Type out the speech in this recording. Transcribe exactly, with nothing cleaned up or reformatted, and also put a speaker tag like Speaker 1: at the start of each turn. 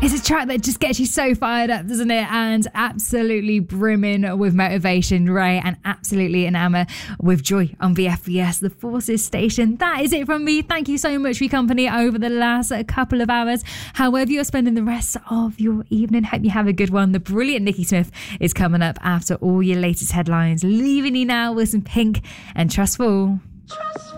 Speaker 1: It's a track that just gets you so fired up, doesn't it? And absolutely brimming with motivation, Ray, and absolutely enamour with joy on V F V S, the Forces station. That is it from me. Thank you so much for your company over the last couple of hours. However you're spending the rest of your evening, hope you have a good one. The brilliant Nikki Smith is coming up after all your latest headlines. Leaving you now with some Pink and Trustful. Trust